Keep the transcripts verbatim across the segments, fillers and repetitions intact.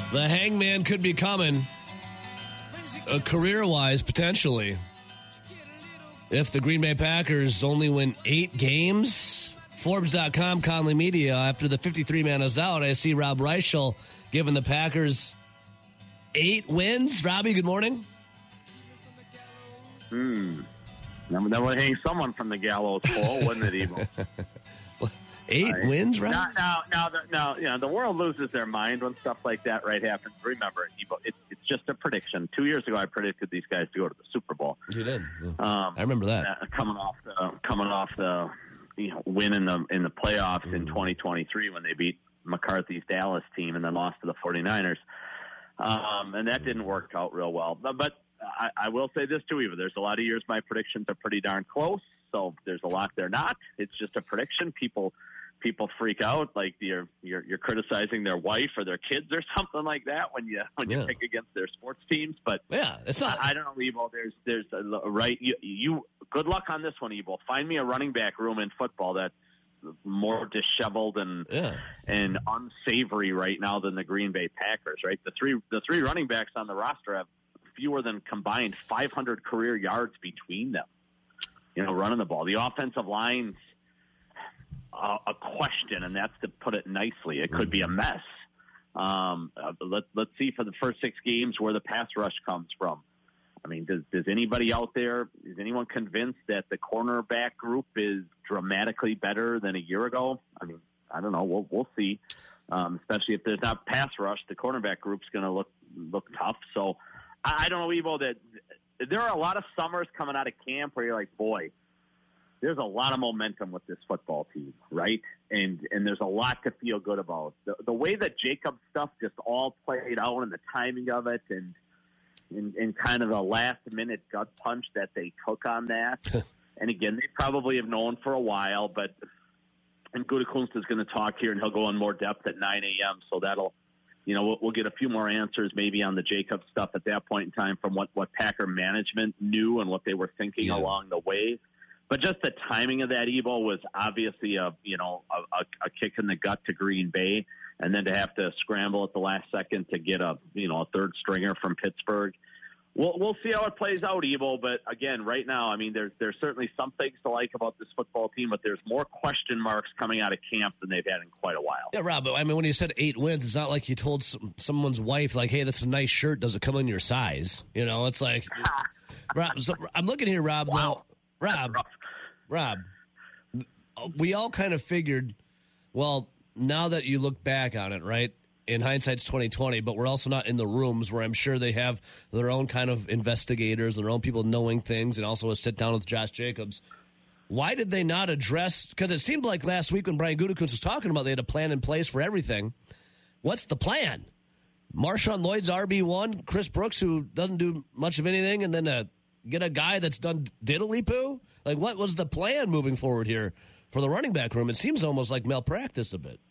The hangman could be coming, uh, career-wise, potentially. If the Green Bay Packers only win eight games, Forbes dot com, Conley Media, after the fifty-three man is out, I see Rob Reichel giving the Packers eight wins. Robbie, good morning. Hmm. That would hang someone from the gallows pole, wouldn't it, Evo? Eight right. wins, right? Now, now, now, the, now, you know, the world loses their mind when stuff like that, right, happens. Remember, Evo, it's, it's just a prediction. Two years ago, I predicted these guys to go to the Super Bowl. You did. Yeah. Um, I remember that. Uh, coming off the coming off the you know win in the in the playoffs mm. in twenty twenty-three when they beat McCarthy's Dallas team and then lost to the 49ers, um, and that didn't work out real well. But, but I, I will say this too, Evo. There's a lot of years my predictions are pretty darn close. So there's a lot they're not. It's just a prediction. People. People freak out like you're, you're you're criticizing their wife or their kids or something like that when you when you yeah. pick against their sports teams. But yeah, it's not. I, I don't know, Evo. There's there's a right. You, you good luck on this one, Evo. Find me a running back room in football that's more disheveled and yeah. and unsavory right now than the Green Bay Packers. Right, the three the three running backs on the roster have fewer than combined five hundred career yards between them. You know, running the ball. The offensive line's Uh, a question, and that's to put it nicely. It could be a mess. Um, uh, let, let's see for the first six games where the pass rush comes from. I mean, does, does anybody out there, is anyone convinced that the cornerback group is dramatically better than a year ago? I mean, I don't know. We'll, we'll see. Um, especially if there's not pass rush, the cornerback group's going to look look tough. So I, I don't know, Evo, that there are a lot of summers coming out of camp where you're like, boy, there's a lot of momentum with this football team, right? And and there's a lot to feel good about. The, the way that Jacobs stuff just all played out and the timing of it and, and, and kind of the last-minute gut punch that they took on that. And, again, they probably have known for a while, but and Gutekunst is going to talk here, and he'll go in more depth at nine a.m., so that'll, you know, we'll, we'll get a few more answers maybe on the Jacobs stuff at that point in time from what, what Packer management knew and what they were thinking yeah. along the way. But just the timing of that, Evo, was obviously a you know a, a, a kick in the gut to Green Bay, and then to have to scramble at the last second to get a you know a third stringer from Pittsburgh. We'll we'll see how it plays out, Evo. But again, right now, I mean, there's there's certainly some things to like about this football team, but there's more question marks coming out of camp than they've had in quite a while. Yeah, Rob. I mean, when you said eight wins, it's not like you told some, someone's wife, like, "Hey, that's a nice shirt. Does it come in your size?" You know, it's like, Rob. So I'm looking here, Rob. Wow. Now, Rob. Rob, we all kind of figured, well, now that you look back on it, right, in hindsight's twenty twenty, but we're also not in the rooms where I'm sure they have their own kind of investigators and their own people knowing things and also a sit down with Josh Jacobs. Why did they not address, because it seemed like last week when Brian Gutekunst was talking about they had a plan in place for everything. What's the plan? Marshawn Lloyd's R B one, Chris Brooks, who doesn't do much of anything, and then uh, get a guy that's done diddly-poo? Like, what was the plan moving forward here for the running back room? It seems almost like malpractice a bit.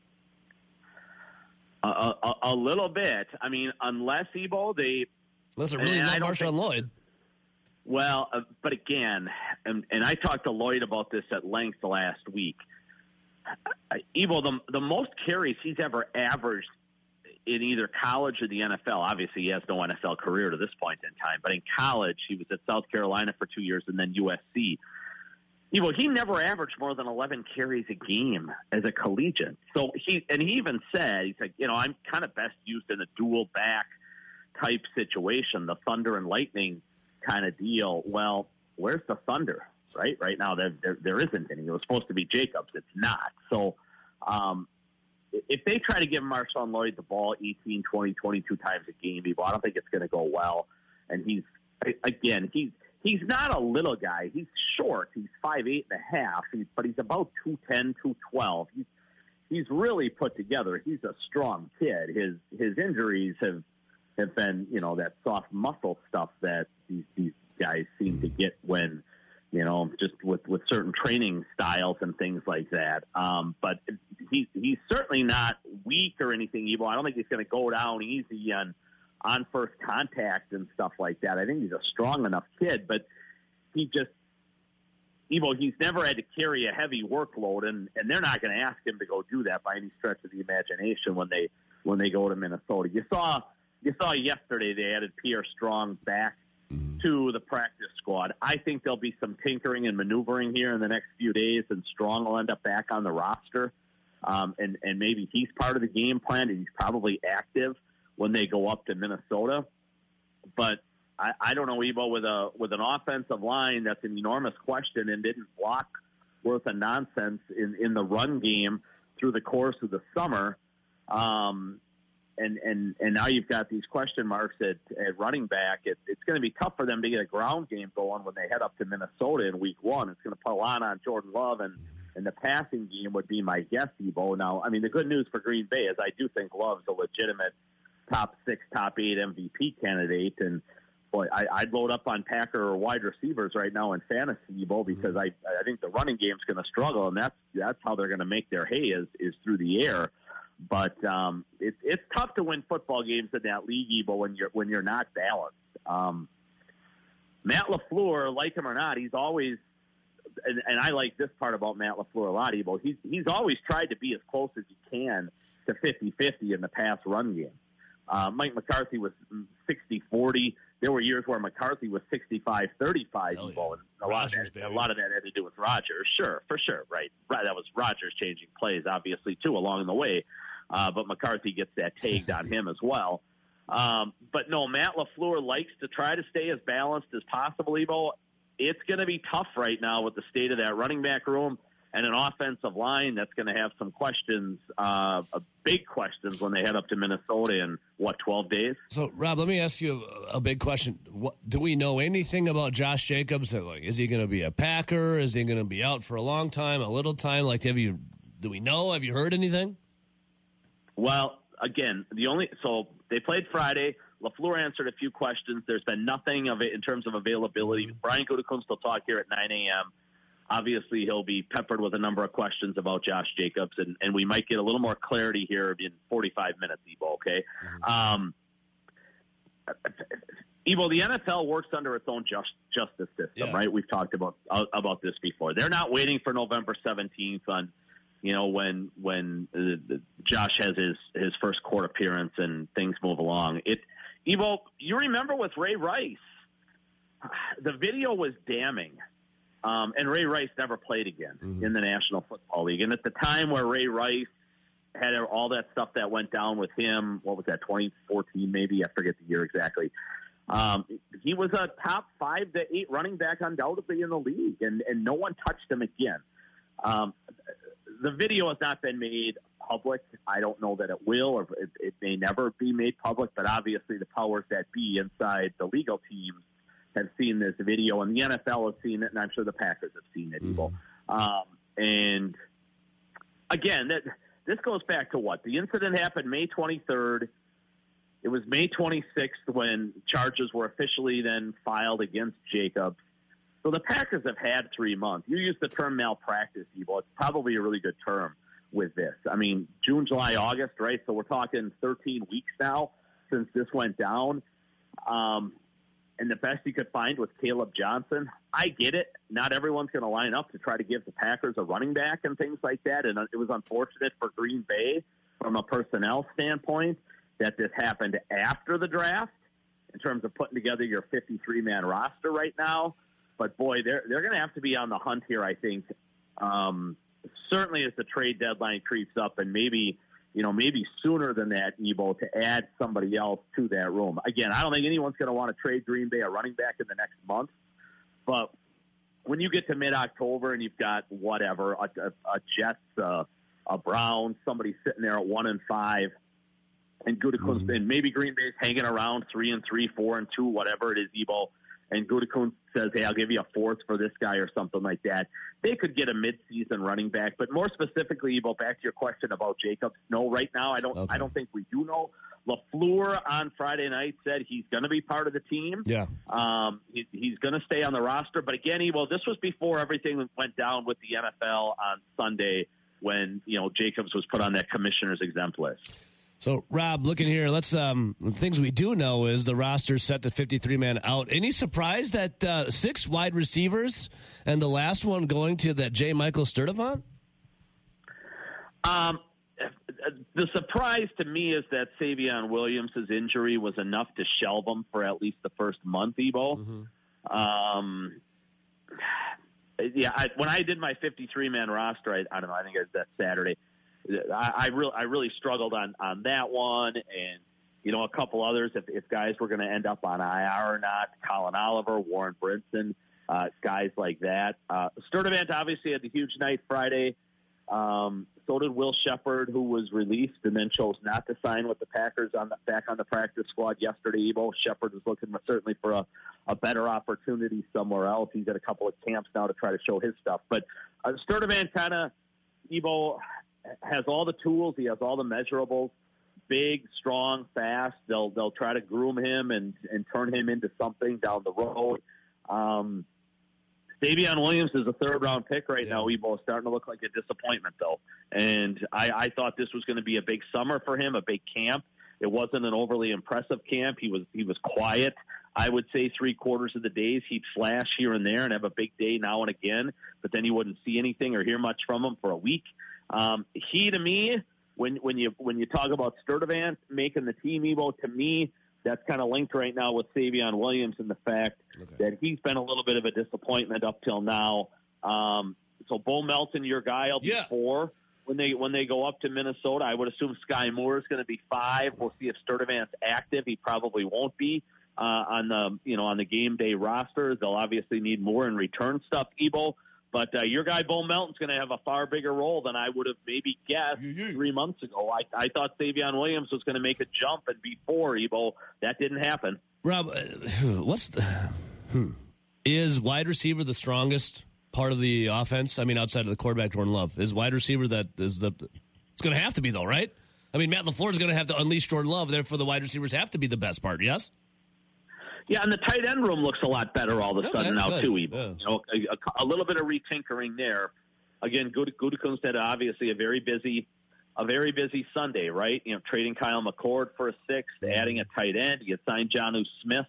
A, a, a little bit. I mean, unless, Evo, they... Unless it really not Marshawn think, Lloyd. Well, uh, but again, and, and I talked to Lloyd about this at length last week. Uh, Evo, the, the most carries he's ever averaged in either college or the N F L. Obviously, he has no N F L career to this point in time, but in college, he was at South Carolina for two years and then U S C. You know, he never averaged more than eleven carries a game as a collegiate. So he, and he even said, he's like, you know, I'm kind of best used in a dual back type situation, the thunder and lightning kind of deal. Well, where's the thunder, right? Right now, there, there, there isn't any. It was supposed to be Jacobs. It's not. So, um, if they try to give Marshawn Lloyd the ball eighteen, twenty, twenty-two times a game, I don't think it's going to go well. And he's, again, he's, He's not a little guy. He's short. He's five eight and a half, he's, but he's about two ten, two twelve. He's, he's really put together. He's a strong kid. His his injuries have have been, you know, that soft muscle stuff that these, these guys seem to get when, you know, just with, with certain training styles and things like that. Um, but he, he's certainly not weak or anything, Evo. I don't think he's going to go down easy on on first contact and stuff like that. I think he's a strong enough kid, but he just, Evo, he's never had to carry a heavy workload, and, and they're not going to ask him to go do that by any stretch of the imagination when they when they go to Minnesota. You saw you saw yesterday they added Pierre Strong back mm-hmm. to the practice squad. I think there'll be some tinkering and maneuvering here in the next few days, and Strong will end up back on the roster. Um, and, and maybe he's part of the game plan, and he's probably active when they go up to Minnesota. But I, I don't know, Evo, with a with an offensive line that's an enormous question and didn't block worth of nonsense in, in the run game through the course of the summer. Um, and, and, and now you've got these question marks at, at running back. It, it's going to be tough for them to get a ground game going when they head up to Minnesota in week one. It's going to put a lot on Jordan Love, and, and the passing game would be my guess, Evo. Now, I mean, the good news for Green Bay is I do think Love's a legitimate top six, top eight M V P candidate. And boy, I, I'd load up on Packer wide receivers right now in fantasy, Evo, because I, I think the running game's going to struggle, and that's that's how they're going to make their hay is, is through the air. But um, it, it's tough to win football games in that league, Evo, when you're when you're not balanced. Um, Matt LaFleur, like him or not, he's always, and, and I like this part about Matt LaFleur a lot, Evo. He's he's always tried to be as close as he can to fifty-fifty in the pass run game. Uh, Mike McCarthy was sixty forty. There were years where McCarthy was sixty-five thirty-five. Oh, yeah. And a, Rodgers, lot of that, baby. a lot of that had to do with Rodgers. Sure, for sure, right. Right, that was Rodgers changing plays, obviously, too, along the way. Uh, but McCarthy gets that tagged on him as well. Um, but, no, Matt LaFleur likes to try to stay as balanced as possible, Evo. It's going to be tough right now with the state of that running back room and an offensive line that's going to have some questions, uh, big questions when they head up to Minnesota in, what, twelve days? So, Rob, let me ask you a, a big question. What, do we know anything about Josh Jacobs? Like, is he going to be a Packer? Is he going to be out for a long time, a little time? Like, have you? Do we know? Have you heard anything? Well, again, the only so they played Friday. LaFleur answered a few questions. There's been nothing of it in terms of availability. Brian Gutekunst will talk here at nine a.m. Obviously, he'll be peppered with a number of questions about Josh Jacobs, and, and we might get a little more clarity here in forty-five minutes, Evo, okay? Mm-hmm. Um, Evo, the N F L works under its own just, justice system, yeah. right? We've talked about uh, about this before. They're not waiting for November seventeenth on, you know, when when uh, Josh has his, his first court appearance and things move along. It, Evo, you remember with Ray Rice, the video was damning. Um, and Ray Rice never played again mm-hmm. in the National Football League. And at the time where Ray Rice had all that stuff that went down with him, what was that, twenty fourteen maybe? I forget the year exactly. Um, he was a top five to eight running back undoubtedly in the league, and, and no one touched him again. Um, the video has not been made public. I don't know that it will, or it, it may never be made public, but obviously the powers that be inside the legal teams have seen this video, and the N F L has seen it, and I'm sure the Packers have seen it, Evo. Mm-hmm. Um, and again, that this goes back to what? The incident happened May twenty-third. It was May twenty-sixth when charges were officially then filed against Jacobs. So the Packers have had three months. You used the term malpractice, Evo. It's probably a really good term with this. I mean, June, July, August, right? So we're talking thirteen weeks now since this went down. Um, and the best you could find was Caleb Johnson. I get it. Not everyone's going to line up to try to give the Packers a running back and things like that. And it was unfortunate for Green Bay from a personnel standpoint that this happened after the draft in terms of putting together your fifty-three man roster right now. But, boy, they're, they're going to have to be on the hunt here, I think, um, certainly as the trade deadline creeps up, and maybe – you know, maybe sooner than that, Evo, to add somebody else to that room. Again, I don't think anyone's going to want to trade Green Bay a running back in the next month. But when you get to mid-October and you've got whatever, a, a, a Jets, uh, a Browns, somebody sitting there at one and five, and Gutekunst, mm-hmm. and maybe Green Bay's hanging around three and three, four and two, whatever it is, Evo, and Gutekunst says, hey, I'll give you a fourth for this guy or something like that. They could get a midseason running back. But more specifically, Evo, back to your question about Jacobs, no, right now I don't okay. I don't think we do know. LaFleur on Friday night said he's going to be part of the team. Yeah. Um, he, he's going to stay on the roster. But again, Evo, this was before everything went down with the N F L on Sunday when, you know, Jacobs was put on that commissioner's exempt list. So, Rob, looking here, let's um, the things we do know is the roster's set to fifty-three man out. Any surprise that uh, six wide receivers and the last one going to that J. Michael Sturdivant? Um, the surprise to me is that Savion Williams' injury was enough to shelve him for at least the first month, Ebo. Mm-hmm. Um, yeah, I, when I did my fifty-three man roster, I, I don't know, I think it was that Saturday, I, I, really, I really struggled on, on that one, and, you know, a couple others, if, if guys were going to end up on I R or not, Colin Oliver, Warren Brinson, uh, guys like that. Uh, Sturdivant obviously had the huge night Friday. Um, so did Will Shepard, who was released and then chose not to sign with the Packers on the, back on the practice squad yesterday. Ebo Shepard is looking certainly for a, a better opportunity somewhere else. He's at a couple of camps now to try to show his stuff. But uh, Sturdivant kind of, Ebo has all the tools. He has all the measurables. Big, strong, fast. They'll they'll try to groom him and, and turn him into something down the road. Um, Savion Williams is a third-round pick right yeah. now. Ebo is starting to look like a disappointment, though. And I, I thought this was going to be a big summer for him, a big camp. It wasn't an overly impressive camp. He was he was quiet. I would say three-quarters of the days he'd flash here and there and have a big day now and again, but then you wouldn't see anything or hear much from him for a week. Um, he, to me, when when you when you talk about Sturdivant making the team, Ebo, to me, that's kind of linked right now with Savion Williams and the fact okay. that he's been a little bit of a disappointment up till now. Um, so Bo Melton, your guy, will be yeah. four when they when they go up to Minnesota. I would assume Sky Moore is going to be five. We'll see if Sturdivant's active. He probably won't be uh, on the you know on the game day roster. They'll obviously need more in return stuff, Ebo. But uh, your guy, Bo Melton's going to have a far bigger role than I would have maybe guessed yeah, yeah. three months ago. I, I thought Savion Williams was going to make a jump and be four, Ebo. That didn't happen. Rob, uh, what's the, hmm. is wide receiver the strongest part of the offense? I mean, outside of the quarterback, Jordan Love. Is wide receiver that is the – it's going to have to be, though, right? I mean, Matt LaFleur is going to have to unleash Jordan Love. Therefore, the wide receivers have to be the best part, yes? Yeah, and the tight end room looks a lot better all of a sudden okay, now, good. too, Ebo. Yeah. You know, a, a, a little bit of retinkering there. Again, Gutekunst had obviously a very busy a very busy Sunday, right? You know, trading Kyle McCord for a sixth, adding a tight end. You signed Jonnu Smith.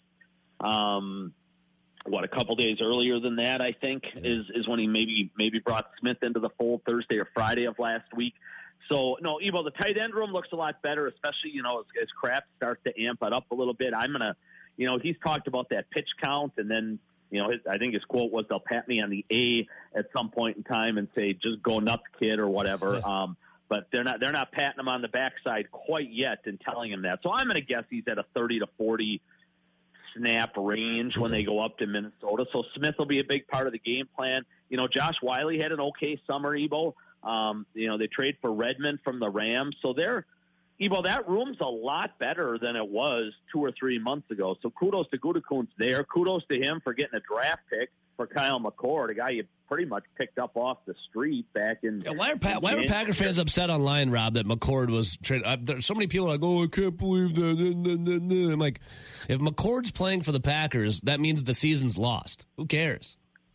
Um, what, a couple days earlier than that, I think, yeah. is is when he maybe maybe brought Smith into the fold Thursday or Friday of last week. So, no, Ebo, the tight end room looks a lot better, especially, you know, as, as Kraft starts to amp it up a little bit. I'm going to You know, he's talked about that pitch count, and then, you know, his, I think his quote was, they'll pat me on the A at some point in time and say, just go nuts, kid, or whatever. um, but they're not they're not patting him on the backside quite yet and telling him that. So I'm going to guess he's at a thirty to forty snap range when they go up to Minnesota. So Smith will be a big part of the game plan. You know, Josh Wiley had an okay summer, Ebo. Um, you know, they trade for Redmond from the Rams. So they're Ebo, that room's a lot better than it was two or three months ago. So kudos to Gutekunst there. Kudos to him for getting a draft pick for Kyle McCord, a guy you pretty much picked up off the street back in. Yeah, why are pa- why are Packer fans upset online, Rob, that McCord was traded? Uh, there's so many people are like, oh, I can't believe that. I'm like, if McCord's playing for the Packers, that means the season's lost. Who cares?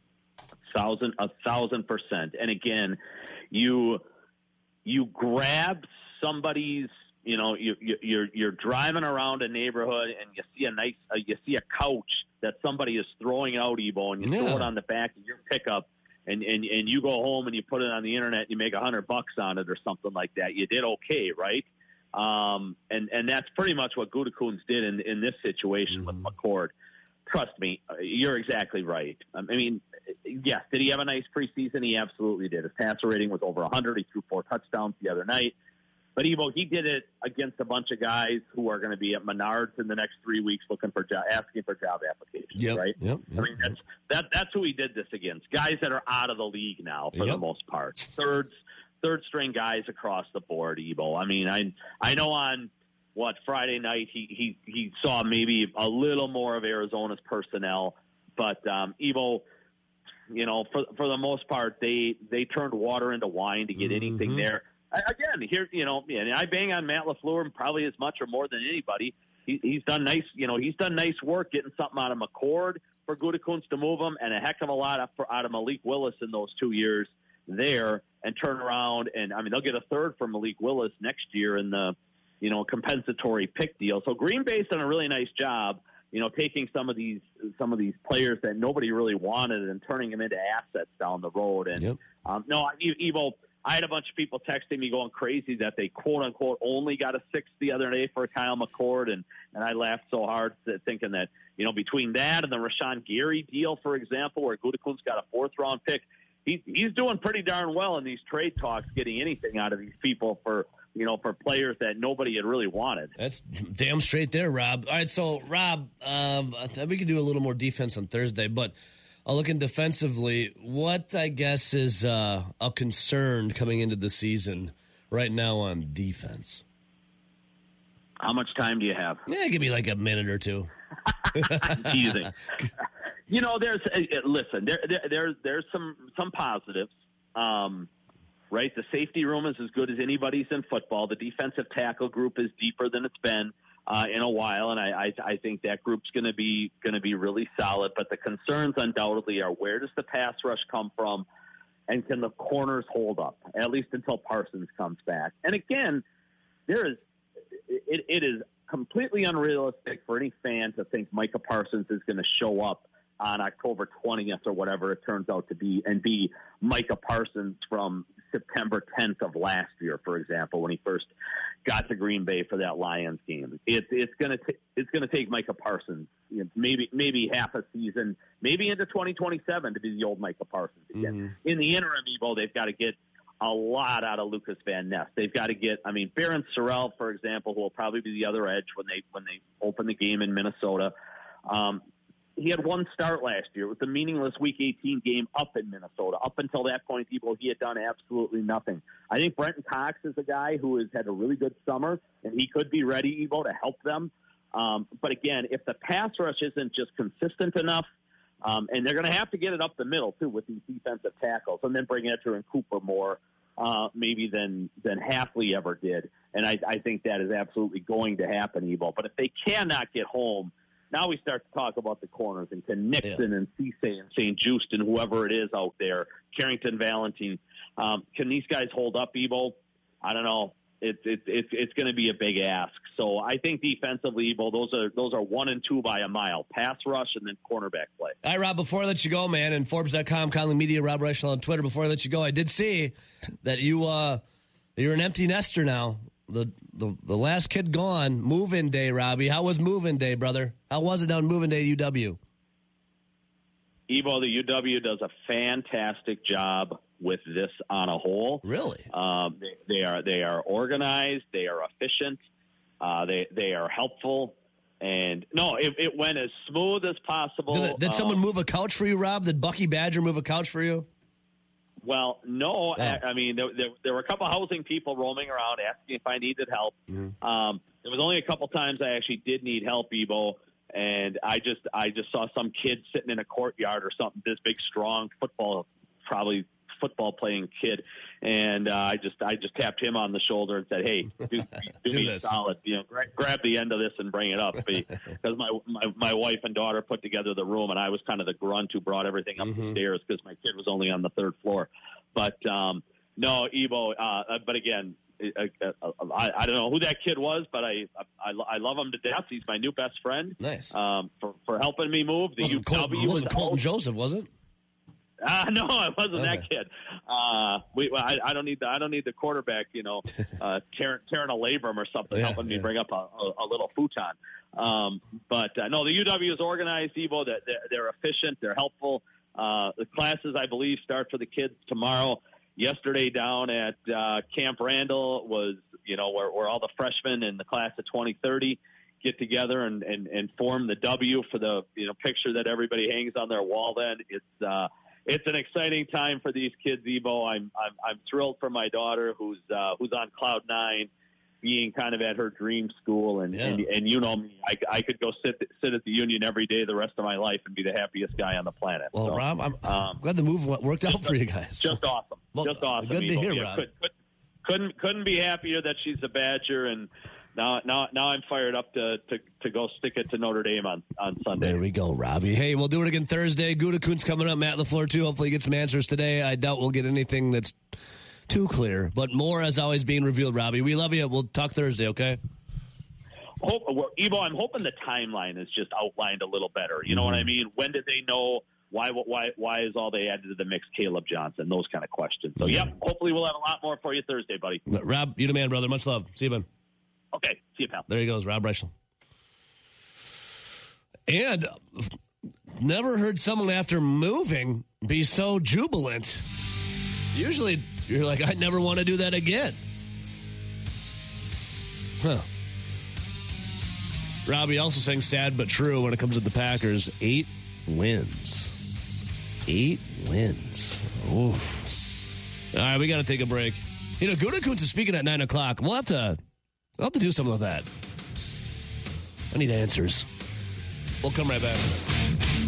A thousand, a thousand percent. And again, you you grab somebody's. You know, you, you, you're you're driving around a neighborhood and you see a nice, uh, you see a couch that somebody is throwing out, Ebo, and you yeah. throw it on the back of your pickup, and, and and you go home and you put it on the internet and you make a hundred bucks on it or something like that. You did okay, right? Um, and and that's pretty much what Gutekunst did in in this situation mm-hmm. with McCord. Trust me, you're exactly right. Um, I mean, yes, did he have a nice preseason? He absolutely did. His passer rating was over one hundred. He threw four touchdowns the other night. But, Ebo, he did it against a bunch of guys who are going to be at Menards in the next three weeks looking for job, asking for job applications, yep, right? Yep, yep, I mean, that's that, that's who he did this against, guys that are out of the league now for yep. the most part. Third, third-string guys across the board, Ebo. I mean, I I know on, what, Friday night he, he, he saw maybe a little more of Arizona's personnel. But, um, Ebo, you know, for for the most part, they, they turned water into wine to get mm-hmm. anything there. Again, here, you know, and I bang on Matt LaFleur probably as much or more than anybody. He, he's done nice, you know, he's done nice work getting something out of McCord for Gutekunst to move him, and a heck of a lot of, for, out of Malik Willis in those two years there, and turn around and I mean they'll get a third from Malik Willis next year in the, you know, compensatory pick deal. So Green Bay's done a really nice job, you know, taking some of these some of these players that nobody really wanted and turning them into assets down the road. And yep. um, no, Evo. I had a bunch of people texting me going crazy that they quote-unquote only got a six the other day for Kyle McCord, and, and I laughed so hard thinking that, you know, between that and the Rashawn Gary deal, for example, where Gutekunst got a fourth-round pick, he, he's doing pretty darn well in these trade talks, getting anything out of these people for, you know, for players that nobody had really wanted. That's damn straight there, Rob. All right, so, Rob, um, I think we can do a little more defense on Thursday, but uh, looking defensively, what, I guess, is uh, a concern coming into the season right now on defense? How much time do you have? Yeah, give me like a minute or two. Teasing. You know, there's uh, listen. There, there, there's there's some some positives, um, right? The safety room is as good as anybody's in football. The defensive tackle group is deeper than it's been uh, in a while, and I, I, I think that group's going to be going to be really solid. But the concerns undoubtedly are, where does the pass rush come from, and can the corners hold up at least until Parsons comes back? And again, there is it, it is completely unrealistic for any fan to think Micah Parsons is going to show up on October twentieth or whatever it turns out to be, and be Micah Parsons from September tenth of last year, for example, when he first got to Green Bay for that Lions game. It's it's gonna t- it's gonna take Micah Parsons, you know, maybe maybe half a season, maybe into twenty twenty-seven to be the old Micah Parsons again. Mm-hmm. In the interim, Evo, they've got to get a lot out of Lucas Van Ness. They've got to get, I mean, Barron Sorrell, for example, who will probably be the other edge when they when they open the game in Minnesota. Um, He had one start last year. It was a meaningless Week eighteen game up in Minnesota. Up until that point, Evo, he had done absolutely nothing. I think Brenton Cox is a guy who has had a really good summer, and he could be ready, Evo, to help them. Um, but again, if the pass rush isn't just consistent enough, um, and they're going to have to get it up the middle, too, with these defensive tackles, and then bring Etcher and Cooper more uh, maybe than, than Hafley ever did. And I, I think that is absolutely going to happen, Evo. But if they cannot get home, now we start to talk about the corners, and can Nixon yeah. and Cisse and Saint Just and whoever it is out there, Carrington Valentine, um, can these guys hold up, Evo? I don't know. It's it's it's, it's going to be a big ask. So I think defensively, Evo, those are those are one and two by a mile: pass rush and then cornerback play. All right, Rob. Before I let you go, man, and Forbes dot com, Conley Media, Rob Reichel on Twitter. Before I let you go, I did see that you uh, you're an empty nester now. The, the the last kid gone, move-in day, Robbie. How was move-in day, brother? How was it on move-in day at U W? Evo, the U W does a fantastic job with this on a whole. Really? Um, they, they are they are organized. They are efficient. Uh, they they are helpful. And no, it, it went as smooth as possible. Did, did um, someone move a couch for you, Rob? Did Bucky Badger move a couch for you? Well, no. Oh. I, I mean, there, there, there were a couple housing people roaming around asking if I needed help. Mm-hmm. Um, there was only a couple times I actually did need help, Evo, and I just I just saw some kid sitting in a courtyard or something. This big, strong football, probably football playing kid, and uh, I just I just tapped him on the shoulder and said, "Hey, do, do, do me a solid, you know, gra- grab the end of this and bring it up," because my, my my wife and daughter put together the room, and I was kind of the grunt who brought everything up mm-hmm. the stairs because my kid was only on the third floor. But um, no, Evo. Uh, but again, I, I, I don't know who that kid was, but I, I I love him to death. He's my new best friend. Nice um, for for helping me move. The wasn't U W Colton, wasn't was Colton out. Joseph, was it? Uh, no, it wasn't okay. that kid. Uh, we, I, I don't need the I don't need the quarterback, you know, uh, tearing, tearing a labrum or something, yeah, helping yeah. me bring up a, a, a little futon. Um, but uh, no, the U W is organized, Evo. That they're, they're efficient, they're helpful. Uh, the classes, I believe, start for the kids tomorrow. Yesterday down at uh, Camp Randall was, you know, where, where all the freshmen in the class of twenty thirty get together and, and, and form the W for the, you know, picture that everybody hangs on their wall. Then it's uh, it's an exciting time for these kids, Evo. I'm I'm I'm thrilled for my daughter who's uh, who's on cloud nine, being kind of at her dream school, and yeah. and, and you know me, I, I could go sit sit at the Union every day the rest of my life and be the happiest guy on the planet. Well, so, Rob, I'm um, glad the move worked out for you guys. Just awesome, well, just awesome. Good to Evo. hear, yeah, Rob. Could, could, couldn't couldn't be happier that she's a Badger, and now now now I'm fired up to to, to go stick it to Notre Dame on, on Sunday. There we go, Robbie. Hey, we'll do it again Thursday. Gutekunst coming up, Matt LaFleur too. Hopefully, get some answers today. I doubt we'll get anything that's too clear, but more as always being revealed. Robbie, we love you. We'll talk Thursday, okay? Hope, well, Evo, I'm hoping the timeline is just outlined a little better. You know mm-hmm. what I mean? When did they know why why why is all they added to the mix Caleb Johnson? Those kind of questions. So, yep, hopefully we'll have a lot more for you Thursday, buddy. Rob, you the man, brother. Much love. See you, man. Okay, see you, pal. There he goes, Rob Reichel. And never heard someone after moving be so jubilant. Usually you're like, I never want to do that again. Huh. Robbie also saying sad but true when it comes to the Packers. Eight wins. Eight wins. Oof. All right, we got to take a break. You know, Gutekunst is speaking at nine o'clock. We'll have to, I'll have to do something with that. I need answers. We'll come right back.